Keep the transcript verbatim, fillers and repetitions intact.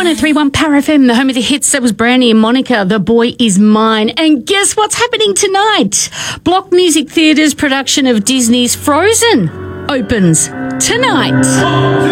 one oh three point one Power F M, the home of the hits. That was Brandy and Monica, The Boy Is Mine. And guess what's happening tonight? Block Music Theatre's production of Disney's Frozen opens tonight.